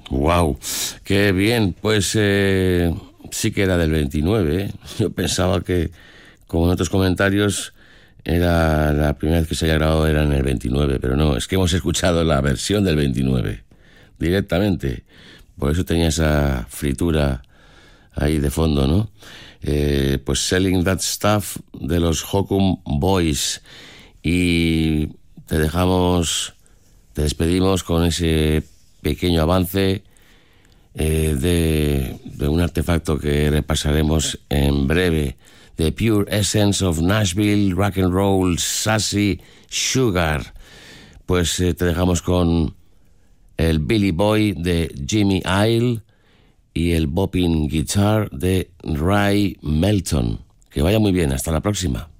Wow, qué bien. Pues sí que era del 29, ¿eh? Yo pensaba que, como en otros comentarios, era la primera vez que se había grabado era en el 29, pero no, es que hemos escuchado la versión del 29 directamente. Por eso tenía esa fritura ahí de fondo, ¿no? Pues Selling That Stuff de los Hokum Boys. Y te despedimos con ese pequeño avance de un artefacto que repasaremos en breve. The Pure Essence of Nashville Rock and Roll Sassy Sugar. Pues te dejamos con el Billy Boy de Jimmy Isle y el bopping guitar de Ray Melton. Que vaya muy bien, hasta la próxima.